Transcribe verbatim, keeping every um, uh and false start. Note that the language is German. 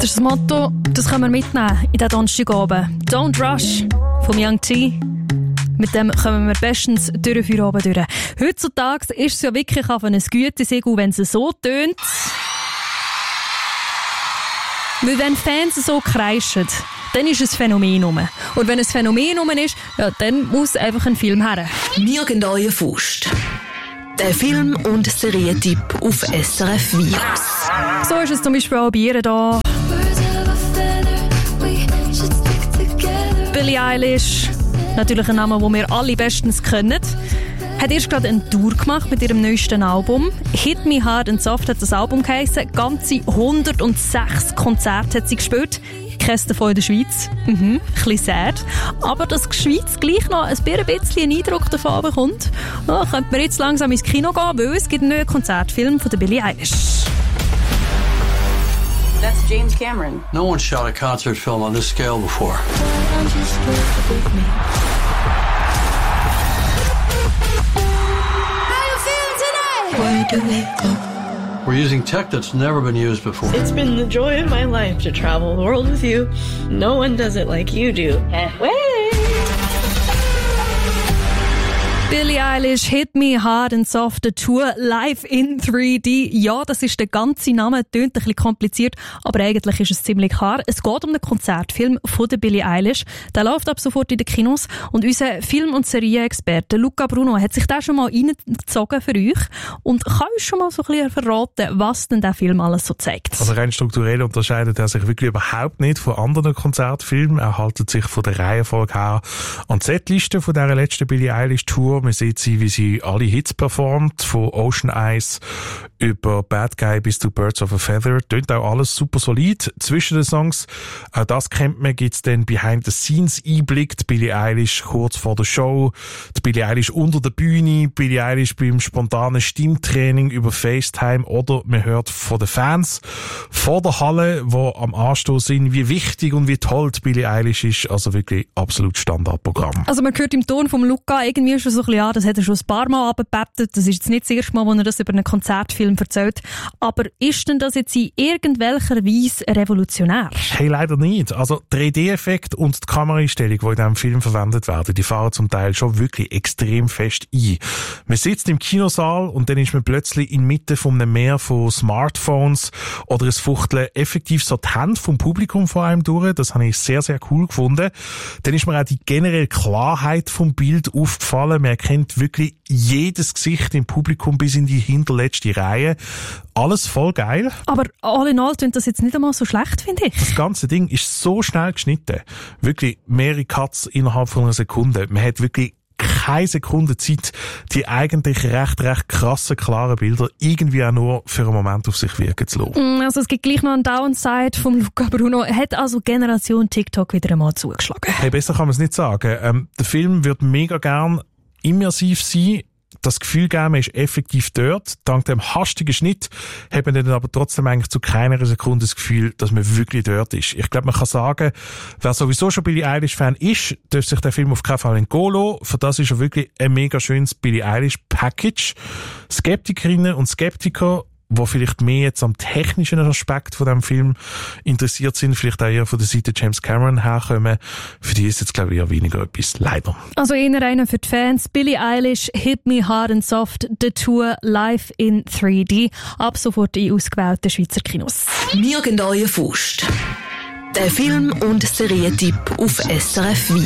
Das ist das Motto, das können wir mitnehmen in diesen Donnerstagabend. Don't rush vom Young T. Mit dem kommen wir bestens durch für oben durch. Heutzutage ist es ja wirklich auf ein Gütesiegel, wenn es so tönt. Weil wenn Fans so kreischen, dann ist es ein Phänomen rum. Und wenn es ein Phänomen rum ist, ja, dann muss einfach ein Film her. Nirgendwo Faust. Der Film- und Serientipp auf S R F Virus. So ist es zum Beispiel auch bei ihr da. Billie Eilish, natürlich ein Name, den wir alle bestens kennen, hat erst gerade eine Tour gemacht mit ihrem neuesten Album. Hit Me Hard and Soft hat das Album geheissen. Ganze hundertsechs Konzerte hat sie gespielt. Keines davon in der Schweiz. Mhm, ein bisschen sad. Aber dass die Schweiz gleich noch ein bisschen einen Eindruck davon bekommt, ja, könnte man jetzt langsam ins Kino gehen, weil es gibt einen neuen Konzertfilm von der Billie Eilish. That's James Cameron. No one shot a concert film on this scale before. Where do we go? We're using tech that's never been used before. It's been the joy of my life to travel the world with you. No one does it like you do. Way! Billie Eilish, Hit Me Hard and Soft, the Tour live in drei D. Ja, das ist der ganze Name, tönt ein bisschen kompliziert, aber eigentlich ist es ziemlich klar. Es geht um den Konzertfilm von der Billie Eilish. Der läuft ab sofort in den Kinos und unser Film- und Serienexperte Luca Bruno hat sich da schon mal reingezogen für euch und kann uns schon mal so ein bisschen verraten, was denn der Film alles so zeigt. Also rein strukturell unterscheidet er sich wirklich überhaupt nicht von anderen Konzertfilmen. Er haltet sich von der Reihenfolge her an die Setliste von dieser letzten Billie Eilish Tour. Man sieht sie, wie sie alle Hits performt, von Ocean Eyes über Bad Guy bis zu Birds of a Feather. Tönt auch alles super solid zwischen den Songs. Auch das kennt man, gibt's dann Behind the Scenes Einblick. Die Billie Eilish kurz vor der Show, die Billie Eilish unter der Bühne, Billie Eilish beim spontanen Stimmtraining über FaceTime oder man hört von den Fans vor der Halle, wo am Anstoß sind, wie wichtig und wie toll die Billie Eilish ist. Also wirklich absolut Standardprogramm. Also man hört im Ton vom Luca irgendwie schon so ein bisschen, ja, das hat er schon ein paar Mal abgebettet. Das ist jetzt nicht das erste Mal, wo er das über einen Konzertfilm erzählt. Aber ist denn das jetzt in irgendwelcher Weise revolutionär? Hey, leider nicht. Also drei D-Effekt und die Kameraeinstellung, die in diesem Film verwendet werden, die fahren zum Teil schon wirklich extrem fest ein. Man sitzt im Kinosaal und dann ist man plötzlich inmitten von einem Meer von Smartphones oder es fuchteln effektiv so die Hände vom Publikum vor einem durch. Das habe ich sehr, sehr cool gefunden. Dann ist mir auch die generelle Klarheit vom Bild aufgefallen. Man erkennt wirklich jedes Gesicht im Publikum bis in die hinterletzte Reihe. Alles voll geil. Aber all in all klingt das jetzt nicht einmal so schlecht, finde ich. Das ganze Ding ist so schnell geschnitten. Wirklich mehrere Cuts innerhalb von einer Sekunde. Man hat wirklich keine Sekunde Zeit, die eigentlich recht, recht krassen, klaren Bilder irgendwie auch nur für einen Moment auf sich wirken zu lassen. Also es gibt gleich noch einen Downside vom Luca Bruno. Er hat also Generation TikTok wieder einmal zugeschlagen. Hey, besser kann man es nicht sagen. Ähm, der Film wird mega gern immersiv sein. Das Gefühl geben, man ist effektiv dort. Dank dem hastigen Schnitt hat man dann aber trotzdem eigentlich zu keiner Sekunde das Gefühl, dass man wirklich dort ist. Ich glaube, man kann sagen, wer sowieso schon Billie Eilish-Fan ist, darf sich der Film auf keinen Fall entgehen lassen. Für das ist er wirklich ein mega schönes Billie Eilish-Package. Skeptikerinnen und Skeptiker, die vielleicht mehr jetzt am technischen Aspekt von diesem Film interessiert sind, vielleicht auch eher von der Seite James Cameron herkommen, für die ist jetzt, glaube ich, eher weniger etwas. Leider. Also eher einer für die Fans. Billie Eilish, Hit Me Hard and Soft, The Tour live in drei D. Ab sofort in ausgewählten Schweizer Kinos. Nirgendwo Faust. Der Film- und Serientipp auf S R F Virus.